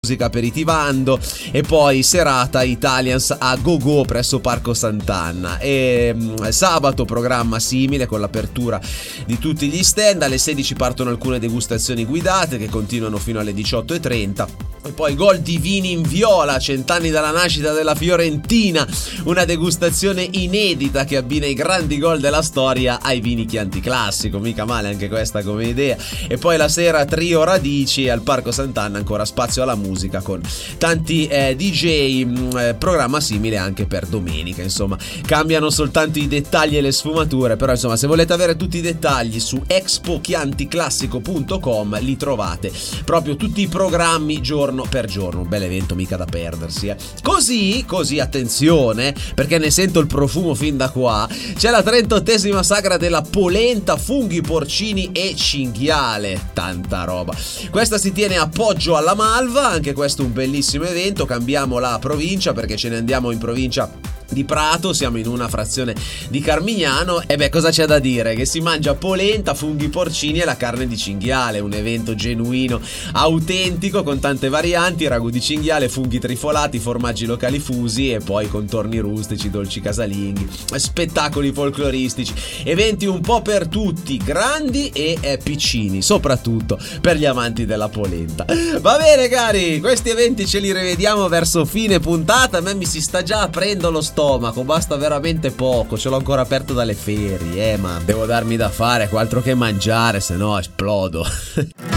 musica aperitivando e poi serata Italians a go-go presso Parco Sant'Anna. E sabato programma simile con l'apertura di tutti gli stand. Alle 16 partono alcune degustazioni guidate che continuano fino alle 18:30. E poi gol di vini in viola, 100 anni dalla nascita della Fiorentina, una degustazione inedita che abbina i grandi gol della storia ai vini Chianti Classico, mica male anche questa come idea. E poi la sera trio Radici, e al Parco Sant'Anna ancora spazio alla musica con tanti DJ, programma simile anche per domenica. Insomma, cambiano soltanto i dettagli e le sfumature, però insomma, se volete avere tutti i dettagli su expochianticlassico.com li trovate, proprio tutti i programmi giorno per giorno. Un bel evento, mica da perdersi, Così, attenzione, perché ne sento il profumo fin da qua. C'è la 38esima sagra della polenta, funghi porcini e cinghiale, tanta roba. Questa si tiene a Poggio alla Malva, anche questo un bellissimo evento. Cambiamo la provincia perché ce ne andiamo in provincia di Prato, siamo in una frazione di Carmignano. E beh, cosa c'è da dire? Che si mangia polenta, funghi porcini e la carne di cinghiale, un evento genuino, autentico, con tante varianti: ragù di cinghiale, funghi trifolati, formaggi locali fusi e poi contorni rustici, dolci casalinghi, spettacoli folcloristici, eventi un po' per tutti, grandi e piccini, soprattutto per gli amanti della polenta. Va bene cari, questi eventi ce li rivediamo verso fine puntata. A me mi si sta già aprendo lo stomaco, basta veramente poco, ce l'ho ancora aperto dalle ferie, ma devo darmi da fare, altro che mangiare, se no esplodo.